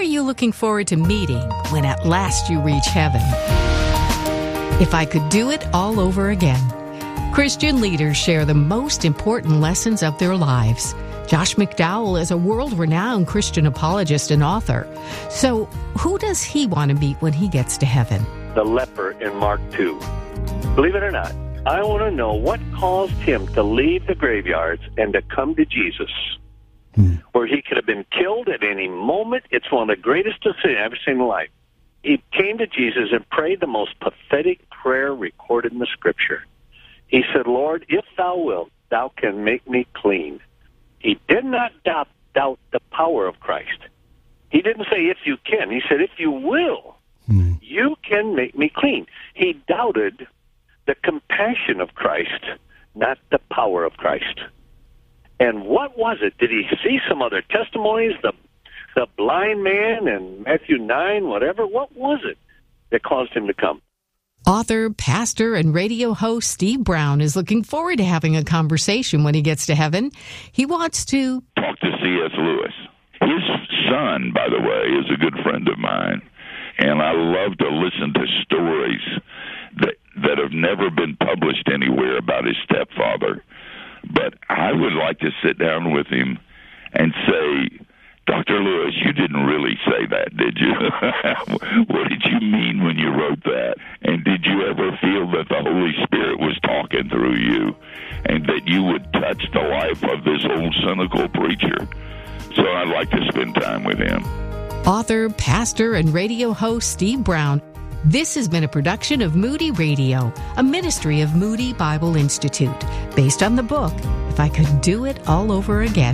you looking forward to meeting when at last you reach heaven? If I could do it all over again. Christian leaders share the most important lessons of their lives. Josh McDowell is a world-renowned Christian apologist and author. So who does he want to meet when he gets to heaven? The leper in Mark 2. Believe it or not, I want to know what caused him to leave the graveyards and to come to Jesus, where he could have been killed at any moment. It's one of the greatest decisions I've ever seen in life. He came to Jesus and prayed the most pathetic prayer recorded in the Scripture. He said, Lord, if thou wilt, thou can make me clean. He did not doubt the power of Christ. He didn't say, if you can. He said, if you will, you can make me clean. He doubted the compassion of Christ, not the power of Christ. And what was it? Did he see some other testimonies, the blind man in Matthew 9, whatever? What was it that caused him to come? Author, pastor, and radio host Steve Brown is looking forward to having a conversation when he gets to heaven. He wants to talk to C.S. Lewis. His son, by the way, is a good friend of mine, and I love to listen to stories that have never been published anywhere about his stepfather. But I would like to sit down with him and say, Dr. Lewis, you didn't really say that, did you? What did you mean when you wrote that? And did you ever feel that the Holy Spirit was talking through you and that you would touch the life of this old cynical preacher? So I'd like to spend time with him. Author, pastor, and radio host Steve Brown. This has been a production of Moody Radio, a ministry of Moody Bible Institute, based on the book, If I Could Do It All Over Again.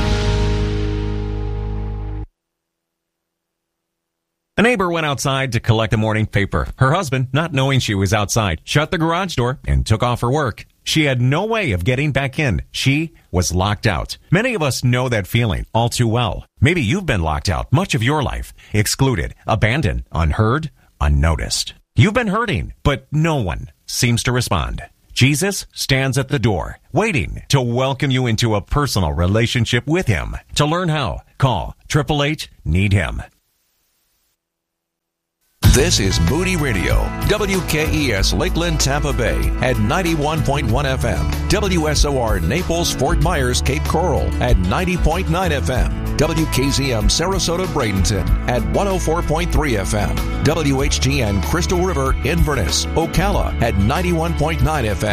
A neighbor went outside to collect a morning paper. Her husband, not knowing she was outside, shut the garage door and took off her work. She had no way of getting back in. She was locked out. Many of us know that feeling all too well. Maybe you've been locked out much of your life, excluded, abandoned, unheard, unnoticed. You've been hurting, but no one seems to respond. Jesus stands at the door, waiting to welcome you into a personal relationship with him. To learn how, call 888-NEED-HIM. This is Moody Radio, WKES Lakeland, Tampa Bay at 91.1 FM, WSOR Naples, Fort Myers, Cape Coral at 90.9 FM, WKZM Sarasota, Bradenton at 104.3 FM, WHTN Crystal River, Inverness, Ocala at 91.9 FM,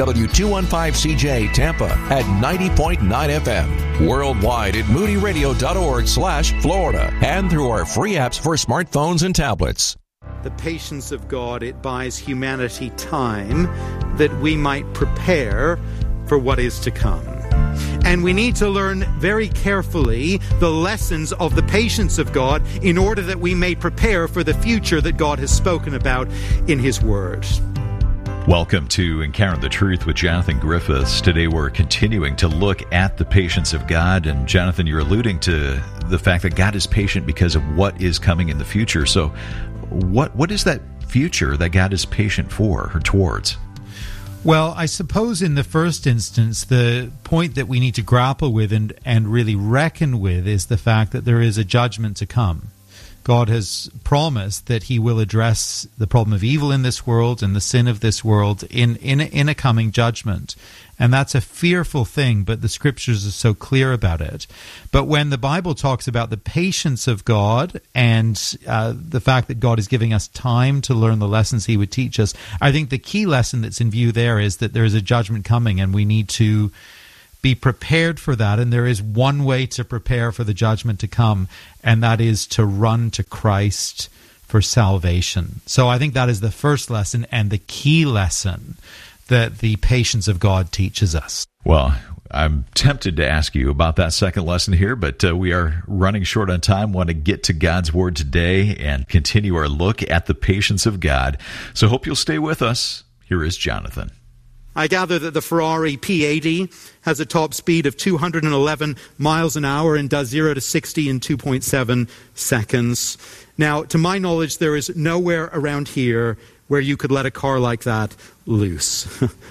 W215CJ Tampa at 90.9 FM, worldwide at moodyradio.org/Florida, and through our free apps for smartphones and tablets. The patience of God, it buys humanity time that we might prepare for what is to come. And we need to learn very carefully the lessons of the patience of God in order that we may prepare for the future that God has spoken about in His Word. Welcome to Encounter the Truth with Jonathan Griffiths. Today we're continuing to look at the patience of God. And Jonathan, you're alluding to the fact that God is patient because of what is coming in the future. So what is that future that God is patient for or towards? Well, I suppose in the first instance, the point that we need to grapple with and really reckon with is the fact that there is a judgment to come. God has promised that He will address the problem of evil in this world and the sin of this world in a coming judgment. And that's a fearful thing, but the Scriptures are so clear about it. But when the Bible talks about the patience of God and the fact that God is giving us time to learn the lessons He would teach us, I think the key lesson that's in view there is that there is a judgment coming and we need to be prepared for that. And there is one way to prepare for the judgment to come, and that is to run to Christ for salvation. So I think that is the first lesson and the key lesson that the patience of God teaches us. Well, I'm tempted to ask you about that second lesson here, but we are running short on time. Want to get to God's Word today and continue our look at the patience of God. So hope you'll stay with us. Here is Jonathan. I gather that the Ferrari P80 has a top speed of 211 miles an hour and does 0 to 60 in 2.7 seconds. Now, to my knowledge, there is nowhere around here where you could let a car like that loose.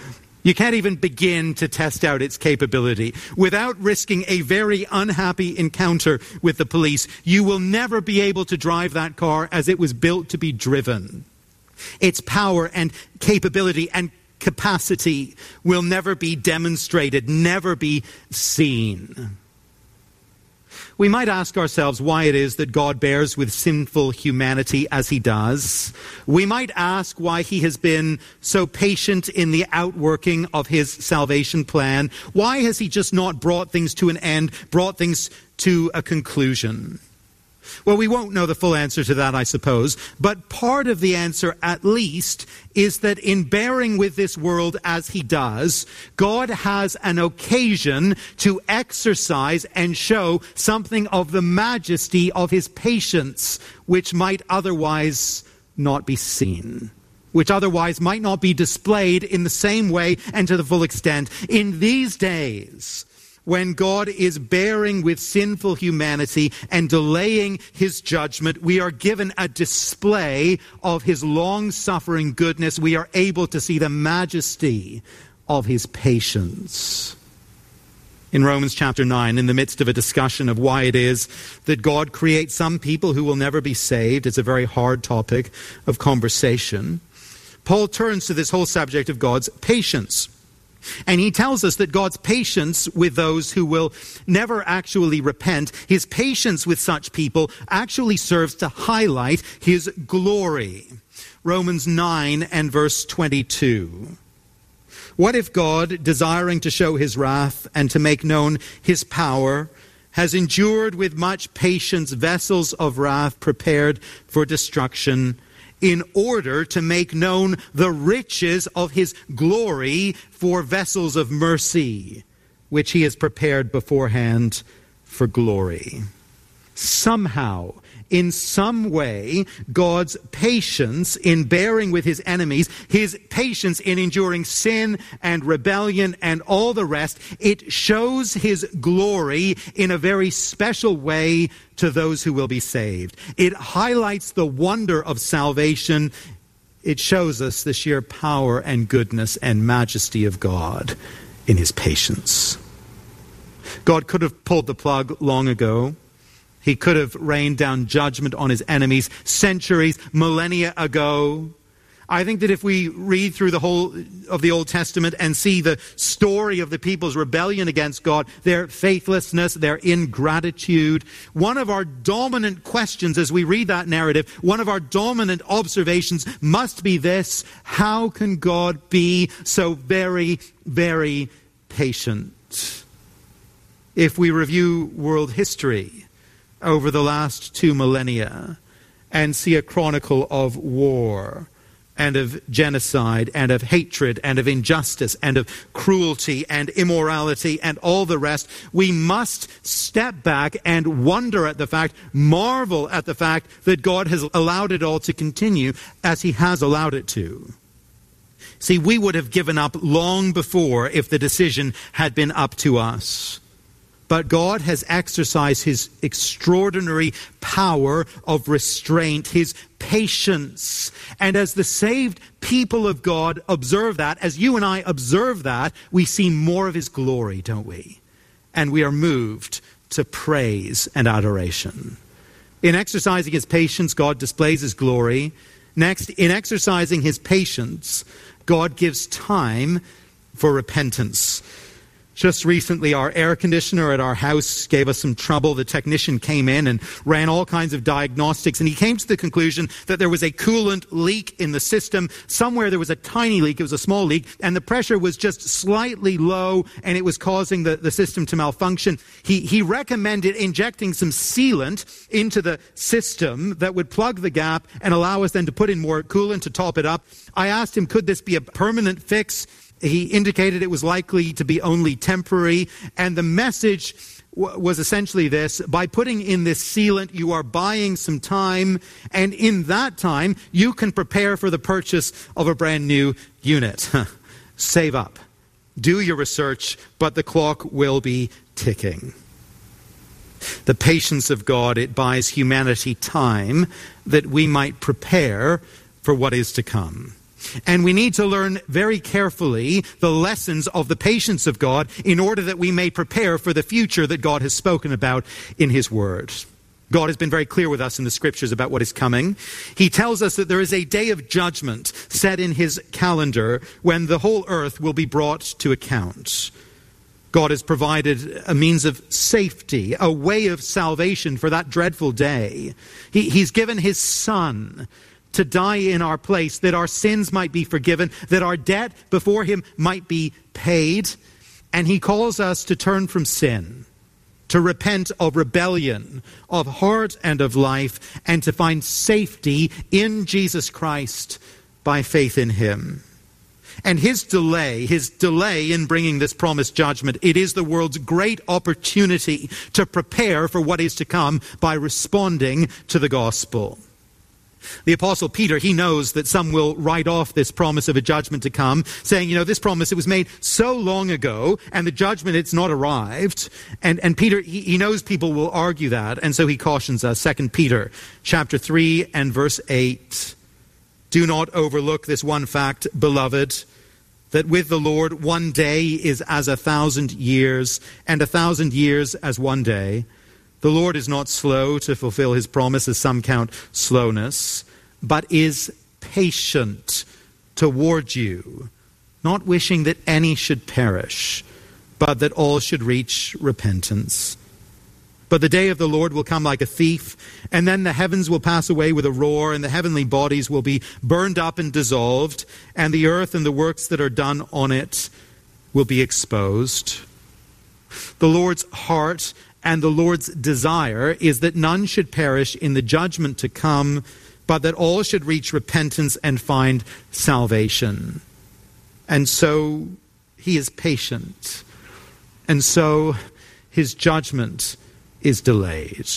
You can't even begin to test out its capability. Without risking a very unhappy encounter with the police, you will never be able to drive that car as it was built to be driven. Its power and capability and capacity will never be demonstrated, never be seen. We might ask ourselves why it is that God bears with sinful humanity as he does. We might ask why he has been so patient in the outworking of his salvation plan. Why has he just not brought things to an end, brought things to a conclusion? Well, we won't know the full answer to that, I suppose, but part of the answer, at least, is that in bearing with this world as he does, God has an occasion to exercise and show something of the majesty of his patience, which might otherwise not be seen, which otherwise might not be displayed in the same way and to the full extent. In these days, when God is bearing with sinful humanity and delaying his judgment, we are given a display of his long-suffering goodness. We are able to see the majesty of his patience. In Romans chapter 9, in the midst of a discussion of why it is that God creates some people who will never be saved, it's a very hard topic of conversation, Paul turns to this whole subject of God's patience. And he tells us that God's patience with those who will never actually repent, his patience with such people actually serves to highlight his glory. Romans 9 and verse 22. What if God, desiring to show his wrath and to make known his power, has endured with much patience vessels of wrath prepared for destruction, in order to make known the riches of his glory for vessels of mercy, which he has prepared beforehand for glory. Somehow, in some way, God's patience in bearing with his enemies, his patience in enduring sin and rebellion and all the rest, it shows his glory in a very special way to those who will be saved. It highlights the wonder of salvation. It shows us the sheer power and goodness and majesty of God in his patience. God could have pulled the plug long ago. He could have rained down judgment on his enemies centuries, millennia ago. I think that if we read through the whole of the Old Testament and see the story of the people's rebellion against God, their faithlessness, their ingratitude, one of our dominant questions as we read that narrative, one of our dominant observations must be this: how can God be so very, very patient? If we review world history over the last 2 millennia and see a chronicle of war and of genocide and of hatred and of injustice and of cruelty and immorality and all the rest, we must step back and wonder at the fact, marvel at the fact that God has allowed it all to continue as he has allowed it to. See, we would have given up long before if the decision had been up to us. But God has exercised his extraordinary power of restraint, his patience. And as the saved people of God observe that, as you and I observe that, we see more of his glory, don't we? And we are moved to praise and adoration. In exercising his patience, God displays his glory. Next, in exercising his patience, God gives time for repentance. Just recently, our air conditioner at our house gave us some trouble. The technician came in and ran all kinds of diagnostics, and he came to the conclusion that there was a coolant leak in the system. Somewhere there was a tiny leak. It was a small leak, and the pressure was just slightly low, and it was causing the system to malfunction. He recommended injecting some sealant into the system that would plug the gap and allow us then to put in more coolant to top it up. I asked him, could this be a permanent fix? He indicated it was likely to be only temporary, and the message was essentially this: by putting in this sealant, you are buying some time, and in that time, you can prepare for the purchase of a brand new unit. Save up. Do your research, but the clock will be ticking. The patience of God, it buys humanity time that we might prepare for what is to come. And we need to learn very carefully the lessons of the patience of God in order that we may prepare for the future that God has spoken about in his word. God has been very clear with us in the scriptures about what is coming. He tells us that there is a day of judgment set in his calendar when the whole earth will be brought to account. God has provided a means of safety, a way of salvation for that dreadful day. He's given his Son to die in our place, that our sins might be forgiven, that our debt before him might be paid. And he calls us to turn from sin, to repent of rebellion, of heart and of life, and to find safety in Jesus Christ by faith in him. And his delay in bringing this promised judgment, it is the world's great opportunity to prepare for what is to come by responding to the gospel. The Apostle Peter, he knows that some will write off this promise of a judgment to come, saying, this promise, it was made so long ago, and the judgment, it's not arrived. And Peter, he knows people will argue that, and so he cautions us. 2 Peter chapter 3 and verse 8. Do not overlook this one fact, beloved, that with the Lord 1 day is as 1,000 years, and 1,000 years as 1 day. The Lord is not slow to fulfill his promise, as some count slowness, but is patient toward you, not wishing that any should perish, but that all should reach repentance. But the day of the Lord will come like a thief, and then the heavens will pass away with a roar, and the heavenly bodies will be burned up and dissolved, and the earth and the works that are done on it will be exposed. The Lord's heart and the Lord's desire is that none should perish in the judgment to come, but that all should reach repentance and find salvation. And so he is patient. And so his judgment is delayed.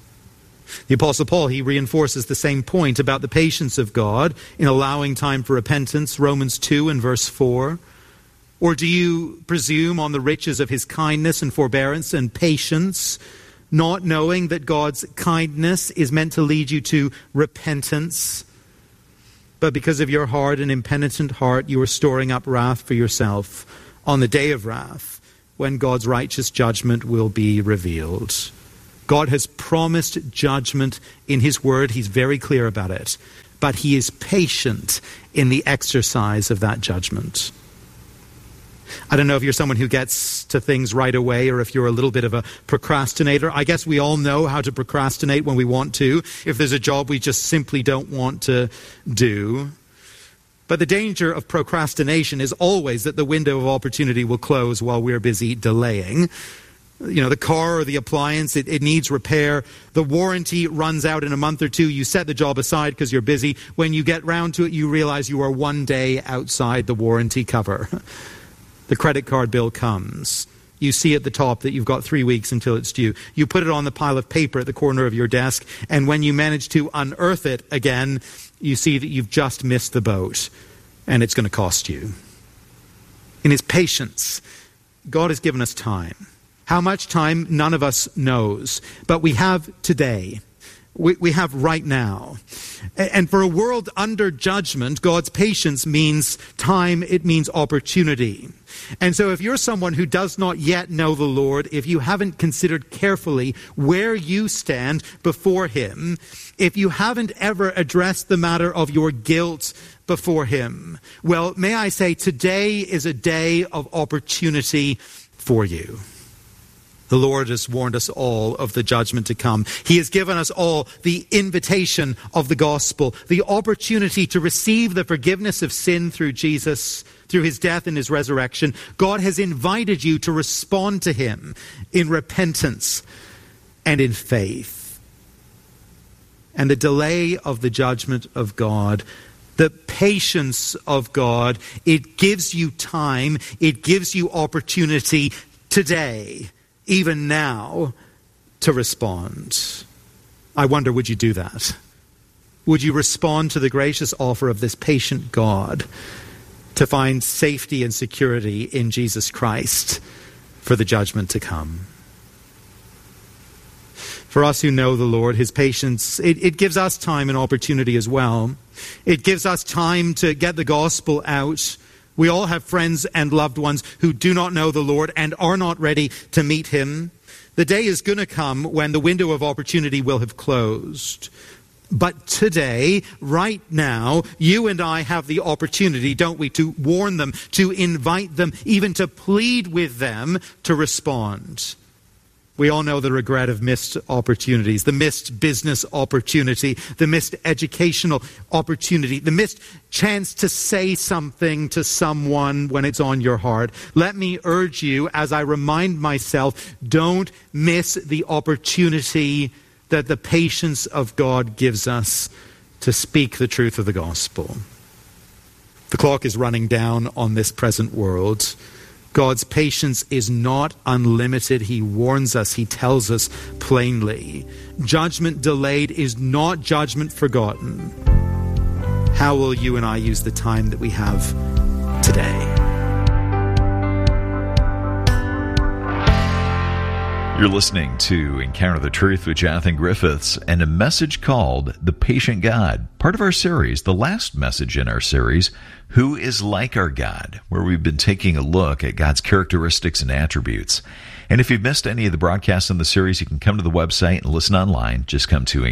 The Apostle Paul, he reinforces the same point about the patience of God in allowing time for repentance, Romans 2 and verse 4. Or do you presume on the riches of his kindness and forbearance and patience, not knowing that God's kindness is meant to lead you to repentance? But because of your hard and impenitent heart, you are storing up wrath for yourself on the day of wrath, when God's righteous judgment will be revealed. God has promised judgment in his word. He's very clear about it. But he is patient in the exercise of that judgment. I don't know if you're someone who gets to things right away or if you're a little bit of a procrastinator. I guess we all know how to procrastinate when we want to, if there's a job we just simply don't want to do. But the danger of procrastination is always that the window of opportunity will close while we're busy delaying. The car or the appliance, it needs repair. The warranty runs out in a month or two. You set the job aside because you're busy. When you get round to it, you realize you are 1 day outside the warranty cover. The credit card bill comes. You see at the top that you've got 3 weeks until it's due. You put it on the pile of paper at the corner of your desk, and when you manage to unearth it again, you see that you've just missed the boat, and it's going to cost you. In his patience, God has given us time. How much time, none of us knows, but we have today. We have right now. And for a world under judgment, God's patience means time, it means opportunity. And so if you're someone who does not yet know the Lord, if you haven't considered carefully where you stand before him, if you haven't ever addressed the matter of your guilt before him, well, may I say, today is a day of opportunity for you. The Lord has warned us all of the judgment to come. He has given us all the invitation of the gospel, the opportunity to receive the forgiveness of sin through Jesus, through his death and his resurrection. God has invited you to respond to him in repentance and in faith. And the delay of the judgment of God, the patience of God, it gives you time, it gives you opportunity today, even now, to respond. I wonder, would you do that? Would you respond to the gracious offer of this patient God to find safety and security in Jesus Christ for the judgment to come? For us who know the Lord, his patience, it gives us time and opportunity as well. It gives us time to get the gospel out. We all have friends and loved ones who do not know the Lord and are not ready to meet him. The day is going to come when the window of opportunity will have closed. But today, right now, you and I have the opportunity, don't we, to warn them, to invite them, even to plead with them to respond. We all know the regret of missed opportunities, the missed business opportunity, the missed educational opportunity, the missed chance to say something to someone when it's on your heart. Let me urge you, as I remind myself, don't miss the opportunity that the patience of God gives us to speak the truth of the gospel. The clock is running down on this present world. God's patience is not unlimited. He warns us. He tells us plainly. Judgment delayed is not judgment forgotten. How will you and I use the time that we have today? You're listening to Encounter the Truth with Jonathan Griffiths and a message called The Patient God, part of our series, the last message in our series, Who is Like Our God, where we've been taking a look at God's characteristics and attributes. And if you've missed any of the broadcasts in the series, you can come to the website and listen online. Just come to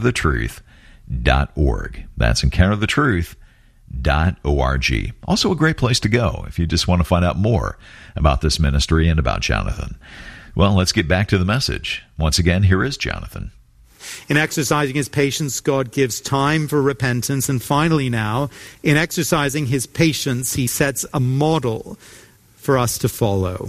encounterthetruth.org. That's encounterthetruth.org. Also a great place to go if you just want to find out more about this ministry and about Jonathan. Well, let's get back to the message. Once again, here is Jonathan. In exercising his patience, God gives time for repentance. And finally now, in exercising his patience, he sets a model for us to follow.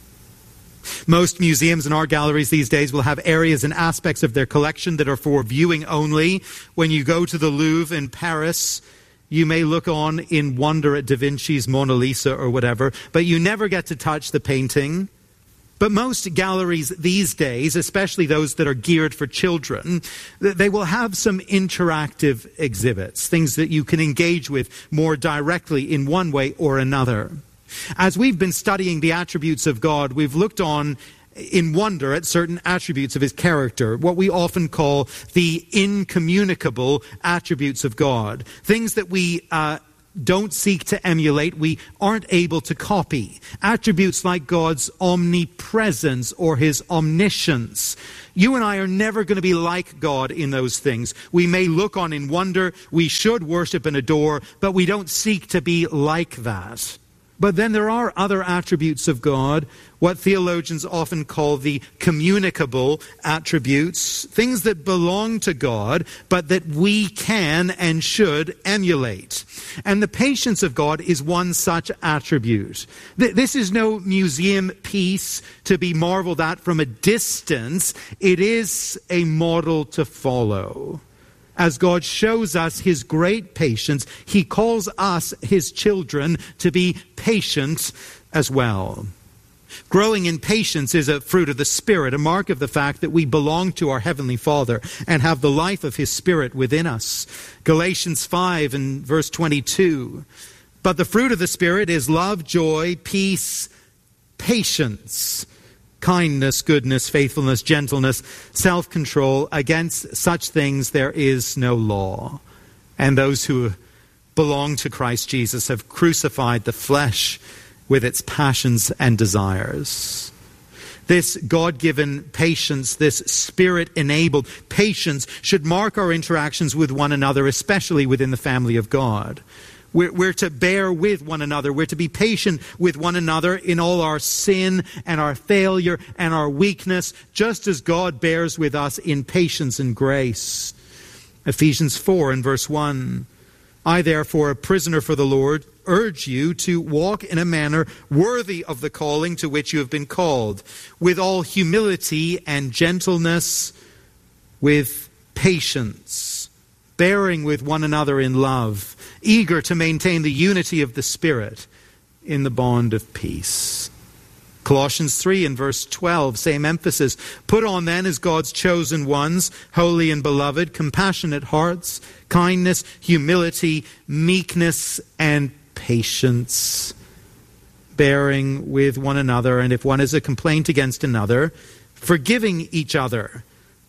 Most museums and art galleries these days will have areas and aspects of their collection that are for viewing only. When you go to the Louvre in Paris, you may look on in wonder at Da Vinci's Mona Lisa or whatever, but you never get to touch the painting. But most galleries these days, especially those that are geared for children, they will have some interactive exhibits, things that you can engage with more directly in one way or another. As we've been studying the attributes of God, we've looked on in wonder at certain attributes of his character, what we often call the incommunicable attributes of God, things that we don't seek to emulate, we aren't able to copy. Attributes like God's omnipresence or his omniscience. You and I are never going to be like God in those things. We may look on in wonder, we should worship and adore, but we don't seek to be like that. But then there are other attributes of God, what theologians often call the communicable attributes, things that belong to God, but that we can and should emulate. And the patience of God is one such attribute. This is no museum piece to be marveled at from a distance. It is a model to follow. As God shows us his great patience, he calls us, his children, to be patient as well. Growing in patience is a fruit of the Spirit, a mark of the fact that we belong to our Heavenly Father and have the life of his Spirit within us. Galatians 5 and verse 22. But the fruit of the Spirit is love, joy, peace, patience, kindness, goodness, faithfulness, gentleness, self-control. Against such things there is no law. And those who belong to Christ Jesus have crucified the flesh with its passions and desires. This God-given patience, this Spirit-enabled patience should mark our interactions with one another, especially within the family of God. We're to bear with one another. We're to be patient with one another in all our sin and our failure and our weakness, just as God bears with us in patience and grace. Ephesians 4 and verse 1. I, therefore, a prisoner for the Lord, urge you to walk in a manner worthy of the calling to which you have been called, with all humility and gentleness, with patience, bearing with one another in love, eager to maintain the unity of the Spirit in the bond of peace. Colossians 3 and verse 12, same emphasis. Put on then as God's chosen ones, holy and beloved, compassionate hearts, kindness, humility, meekness, and patience, bearing with one another, and if one has a complaint against another, forgiving each other.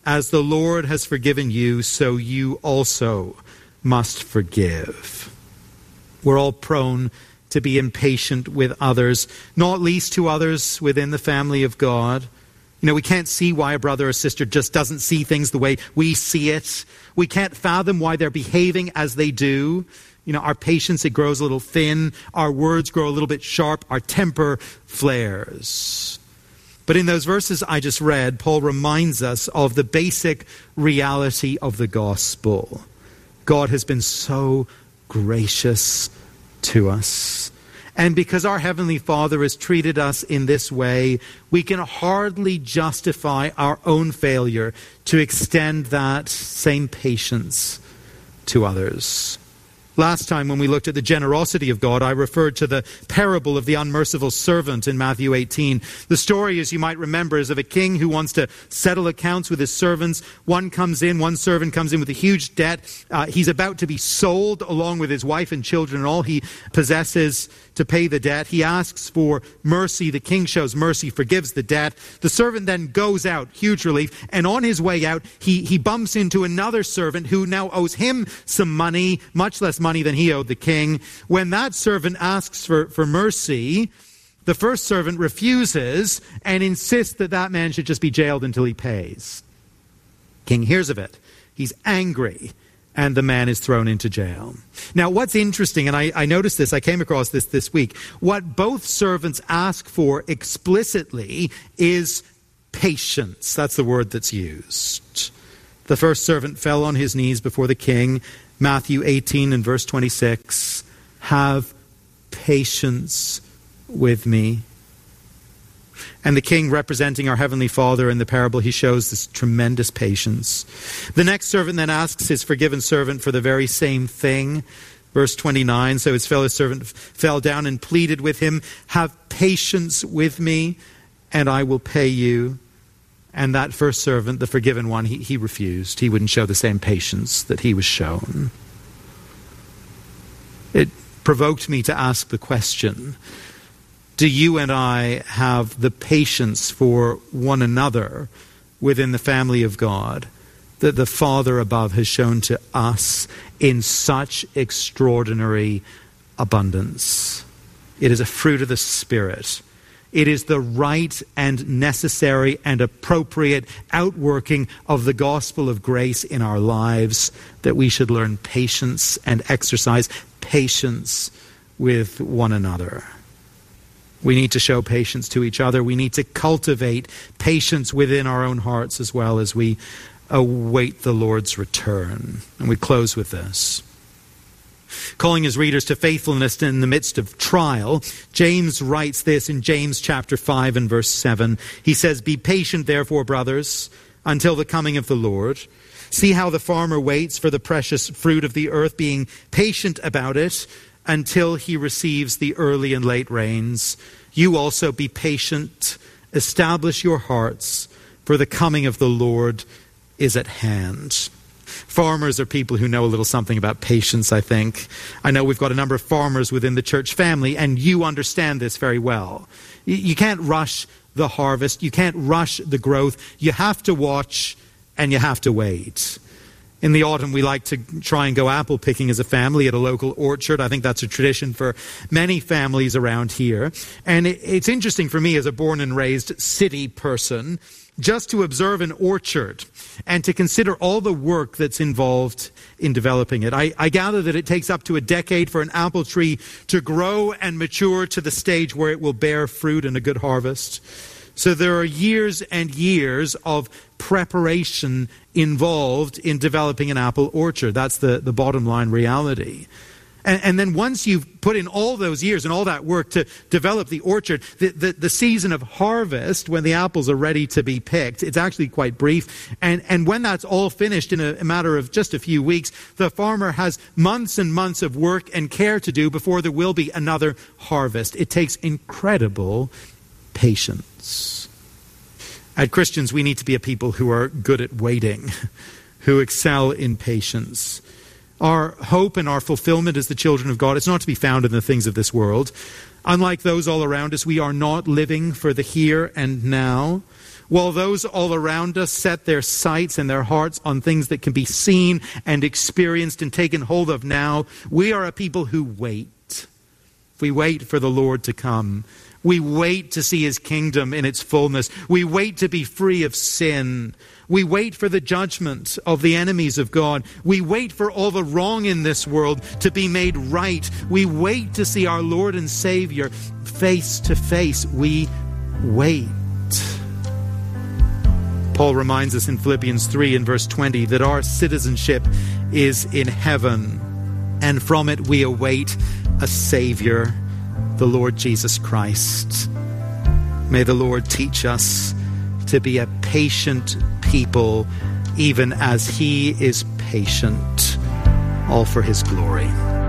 As the Lord has forgiven you, so you also must forgive. We're all prone to be impatient with others, not least to others within the family of God. You know, we can't see why a brother or sister just doesn't see things the way we see it. We can't fathom why they're behaving as they do. You know, our patience, it grows a little thin. Our words grow a little bit sharp. Our temper flares. But in those verses I just read, Paul reminds us of the basic reality of the gospel. God has been so gracious to us. And because our Heavenly Father has treated us in this way, we can hardly justify our own failure to extend that same patience to others. Last time when we looked at the generosity of God, I referred to the parable of the unmerciful servant in Matthew 18. The story, as you might remember, is of a king who wants to settle accounts with his servants. One servant comes in with a huge debt. He's about to be sold along with his wife and children and all he possesses to pay the debt. He asks for mercy. The king shows mercy, forgives the debt. The servant then goes out, huge relief, and on his way out, he bumps into another servant who now owes him some money, much less money than he owed the king. When that servant asks for mercy, the first servant refuses and insists that man should just be jailed until he pays. King hears of it. He's angry, and the man is thrown into jail. Now, what's interesting, and I noticed this, I came across this week, what both servants ask for explicitly is patience. That's the word that's used. The first servant fell on his knees before the king. Matthew 18 and verse 26, have patience with me. And the king, representing our Heavenly Father in the parable, he shows this tremendous patience. The next servant then asks his forgiven servant for the very same thing. Verse 29, so his fellow servant fell down and pleaded with him, have patience with me, and I will pay you. And that first servant, the forgiven one, he refused. He wouldn't show the same patience that he was shown. It provoked me to ask the question, do you and I have the patience for one another within the family of God that the Father above has shown to us in such extraordinary abundance? It is a fruit of the Spirit. It is the right and necessary and appropriate outworking of the gospel of grace in our lives that we should learn patience and exercise patience with one another. We need to show patience to each other. We need to cultivate patience within our own hearts as well as we await the Lord's return. And we close with this. Calling his readers to faithfulness in the midst of trial, James writes this in James chapter 5 and verse 7. He says, be patient, therefore, brothers, until the coming of the Lord. See how the farmer waits for the precious fruit of the earth, being patient about it until he receives the early and late rains. You also be patient. Establish your hearts, for the coming of the Lord is at hand. Farmers are people who know a little something about patience, I think. I know we've got a number of farmers within the church family, and you understand this very well. You can't rush the harvest. You can't rush the growth. You have to watch, and you have to wait. In the autumn, we like to try and go apple picking as a family at a local orchard. I think that's a tradition for many families around here. And it's interesting for me as a born and raised city person just to observe an orchard and to consider all the work that's involved in developing it. I gather that it takes up to a decade for an apple tree to grow and mature to the stage where it will bear fruit and a good harvest. So there are years and years of preparation involved in developing an apple orchard. That's the bottom line reality. And then once you've put in all those years and all that work to develop the orchard, the season of harvest, when the apples are ready to be picked, it's actually quite brief. And when that's all finished in a matter of just a few weeks, the farmer has months and months of work and care to do before there will be another harvest. It takes incredible patience. As Christians, we need to be a people who are good at waiting, who excel in patience. Our hope and our fulfillment as the children of God is not to be found in the things of this world. Unlike those all around us, we are not living for the here and now. While those all around us set their sights and their hearts on things that can be seen and experienced and taken hold of now, we are a people who wait. We wait for the Lord to come. We wait to see his kingdom in its fullness. We wait to be free of sin. We wait for the judgment of the enemies of God. We wait for all the wrong in this world to be made right. We wait to see our Lord and Savior face to face. We wait. Paul reminds us in Philippians 3 and verse 20 that our citizenship is in heaven, and from it we await a Savior, the Lord Jesus Christ. May the Lord teach us to be a patient people, even as he is patient, all for his glory.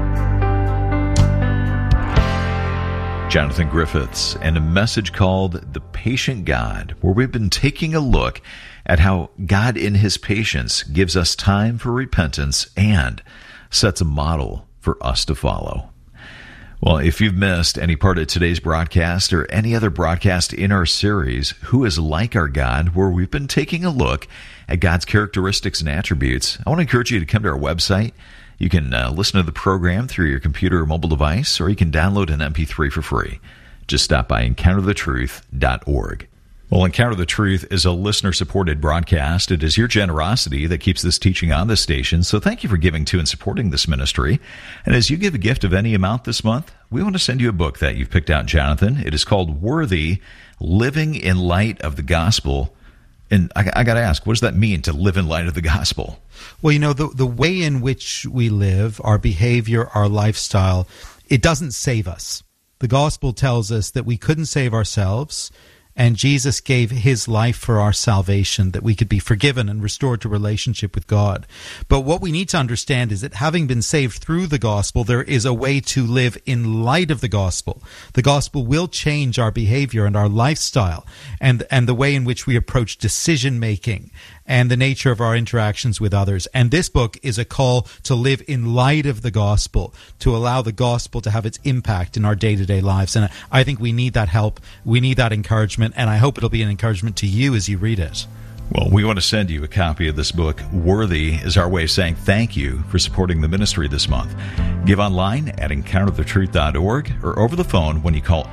Jonathan Griffiths, and a message called The Patient God, where we've been taking a look at how God in his patience gives us time for repentance and sets a model for us to follow. Well, if you've missed any part of today's broadcast or any other broadcast in our series, Who is Like Our God, where we've been taking a look at God's characteristics and attributes, I want to encourage you to come to our website. You can listen to the program through your computer or mobile device, or you can download an MP3 for free. Just stop by EncounterTheTruth.org. Well, Encounter the Truth is a listener-supported broadcast. It is your generosity that keeps this teaching on this station, so thank you for giving to and supporting this ministry. And as you give a gift of any amount this month, we want to send you a book that you've picked out, Jonathan. It is called Worthy, Living in Light of the Gospel. And I got to ask, what does that mean, to live in light of the gospel? Well, the way in which we live, our behavior, our lifestyle, it doesn't save us. The gospel tells us that we couldn't save ourselves, and Jesus gave his life for our salvation, that we could be forgiven and restored to relationship with God. But what we need to understand is that having been saved through the gospel, there is a way to live in light of the gospel. The gospel will change our behavior and our lifestyle and the way in which we approach decision-making and the nature of our interactions with others. And this book is a call to live in light of the gospel, to allow the gospel to have its impact in our day-to-day lives. And I think we need that help. We need that encouragement, and I hope it'll be an encouragement to you as you read it. Well, we want to send you a copy of this book. Worthy is our way of saying thank you for supporting the ministry this month. Give online at EncounterTheTruth.org or over the phone when you call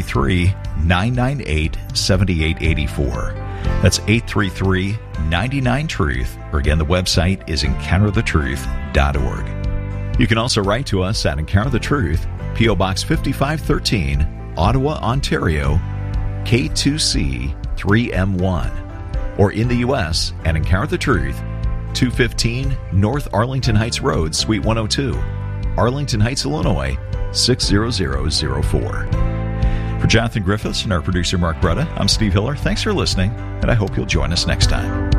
833-998-7884. That's 833-99-TRUTH, or again, the website is EncounterTheTruth.org. You can also write to us at Encounter the Truth, P.O. Box 5513, Ottawa, Ontario, K2C 3M1, or in the U.S. at Encounter the Truth, 215 North Arlington Heights Road, Suite 102, Arlington Heights, Illinois, 60004. For Jonathan Griffiths and our producer Mark Bretta, I'm Steve Hiller. Thanks for listening, and I hope you'll join us next time.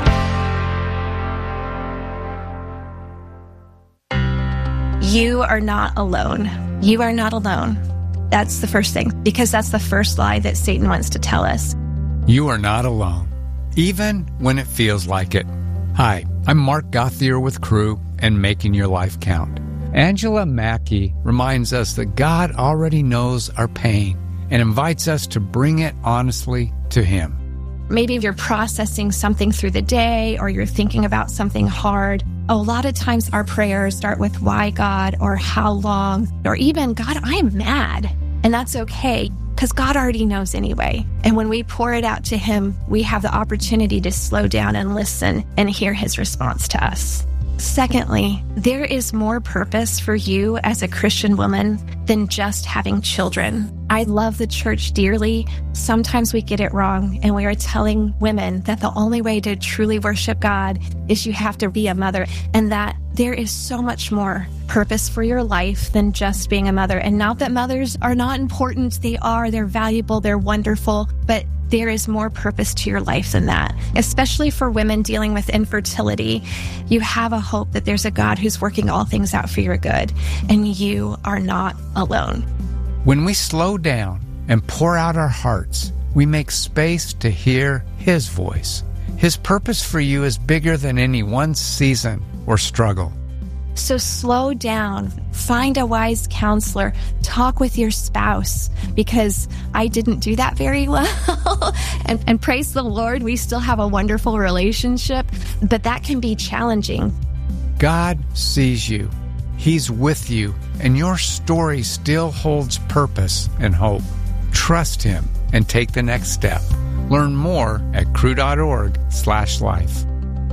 You are not alone. You are not alone. That's the first thing, because that's the first lie that Satan wants to tell us. You are not alone, even when it feels like it. Hi, I'm Mark Gauthier with Crew and Making Your Life Count. Angela Mackey reminds us that God already knows our pain and invites us to bring it honestly to Him. Maybe you're processing something through the day, or you're thinking about something hard. A lot of times our prayers start with why God, or how long, or even God, I am mad. And that's okay, because God already knows anyway. And when we pour it out to Him, we have the opportunity to slow down and listen and hear His response to us. Secondly, there is more purpose for you as a Christian woman than just having children. I love the church dearly. Sometimes we get it wrong, and we are telling women that the only way to truly worship God is you have to be a mother, and that there is so much more purpose for your life than just being a mother. And not that mothers are not important. They're valuable, they're wonderful, but there is more purpose to your life than that. Especially for women dealing with infertility, you have a hope that there's a God who's working all things out for your good, and you are not alone. When we slow down and pour out our hearts, we make space to hear His voice. His purpose for you is bigger than any one season or struggle. So slow down, find a wise counselor, talk with your spouse, because I didn't do that very well. and praise the Lord, we still have a wonderful relationship, but that can be challenging. God sees you. He's with you, and your story still holds purpose and hope. Trust Him and take the next step. Learn more at cru.org/life.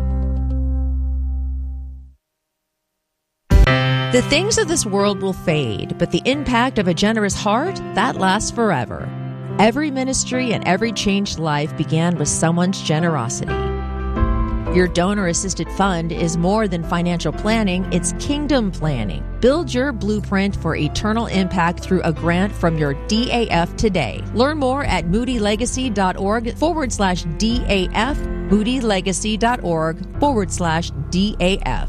The things of this world will fade, but the impact of a generous heart, that lasts forever. Every ministry and every changed life began with someone's generosity. Your donor-assisted fund is more than financial planning, it's kingdom planning. Build your blueprint for eternal impact through a grant from your DAF today. Learn more at moodylegacy.org/DAF, moodylegacy.org/DAF.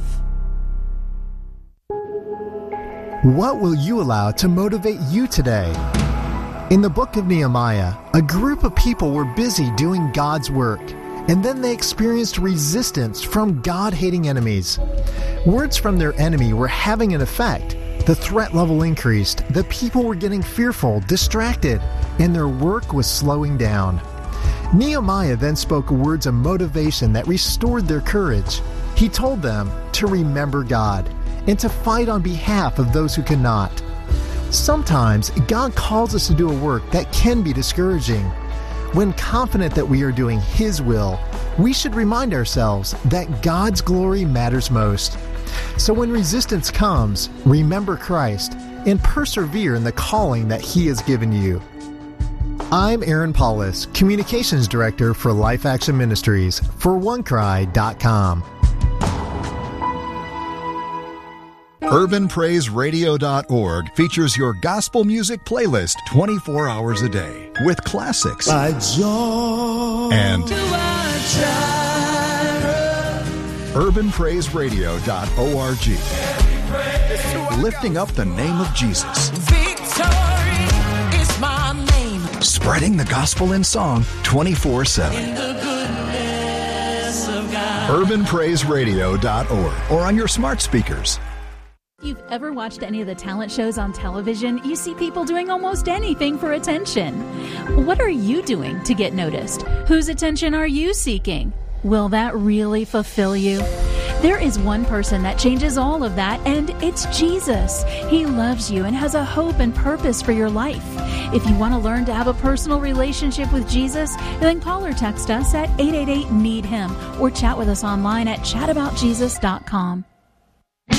What will you allow to motivate you today? In the book of Nehemiah, a group of people were busy doing God's work, and then they experienced resistance from God-hating enemies. Words from their enemy were having an effect. The threat level increased, the people were getting fearful, distracted, and their work was slowing down. Nehemiah then spoke words of motivation that restored their courage. He told them to remember God and to fight on behalf of those who cannot. Sometimes God calls us to do a work that can be discouraging. When confident that we are doing His will, we should remind ourselves that God's glory matters most. So when resistance comes, remember Christ and persevere in the calling that He has given you. I'm Aaron Paulus, Communications Director for Life Action Ministries for OneCry.com. UrbanPraiseRadio.org features your gospel music playlist 24 hours a day with classics and UrbanPraiseRadio.org, lifting up the name of Jesus. Victory is my name. Spreading the gospel in song 24/7. UrbanPraiseRadio.org or on your smart speakers. If you've ever watched any of the talent shows on television, you see people doing almost anything for attention. What are you doing to get noticed? Whose attention are you seeking? Will that really fulfill you? There is one person that changes all of that, and it's Jesus. He loves you and has a hope and purpose for your life. If you want to learn to have a personal relationship with Jesus, then call or text us at 888-NEED-HIM or chat with us online at chataboutjesus.com.